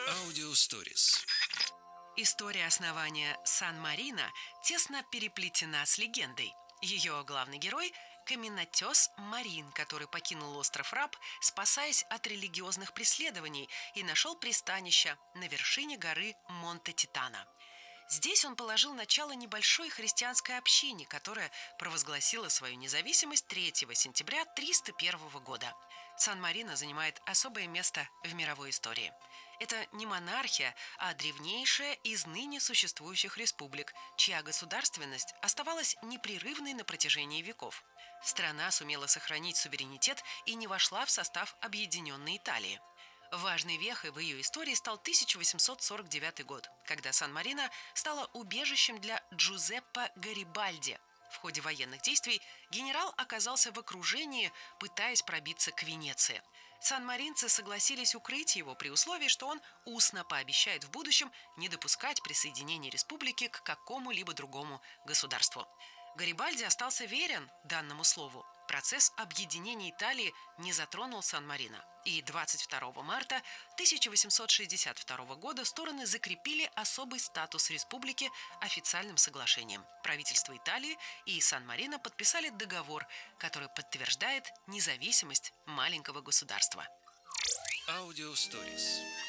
Аудиосторис. История основания Сан-Марино тесно переплетена с легендой. Ее главный герой – каменотес Марин, который покинул остров Раб, спасаясь от религиозных преследований, и нашел пристанище на вершине горы Монте-Титано. Здесь он положил начало небольшой христианской общине, которая провозгласила свою независимость 3 сентября 301 года. Сан-Марино занимает особое место в мировой истории. Это не монархия, а древнейшая из ныне существующих республик, чья государственность оставалась непрерывной на протяжении веков. Страна сумела сохранить суверенитет и не вошла в состав объединенной Италии. Важной вехой в ее истории стал 1849 год, когда Сан-Марино стала убежищем для Джузеппе Гарибальди. В ходе военных действий генерал оказался в окружении, пытаясь пробиться к Венеции. Сан-маринцы согласились укрыть его при условии, что он устно пообещает в будущем не допускать присоединения республики к какому-либо другому государству. Гарибальди остался верен данному слову. Процесс объединения Италии не затронул Сан-Марино. И 22 марта 1862 года стороны закрепили особый статус республики официальным соглашением. Правительство Италии и Сан-Марино подписали договор, который подтверждает независимость маленького государства. Аудиосторис.